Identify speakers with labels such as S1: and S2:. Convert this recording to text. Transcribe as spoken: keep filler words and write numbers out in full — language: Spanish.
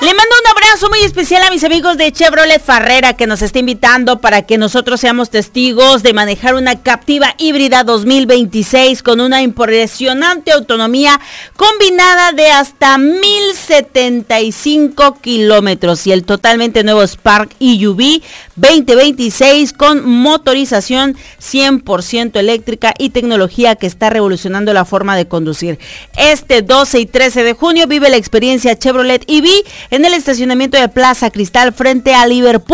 S1: Le mando un abrazo muy especial a mis amigos de Chevrolet Farrera, que nos está invitando para que nosotros seamos testigos de manejar una Captiva híbrida dos mil veintiséis con una impresionante autonomía combinada de hasta mil setenta y cinco kilómetros, y el totalmente nuevo Spark E U V veinte veintiséis con motorización cien por ciento eléctrica y tecnología que está revolucionando la forma de conducir. Este doce y trece de junio vive la experiencia Chevrolet E V en el estacionamiento de Plaza Cristal frente a Liverpool.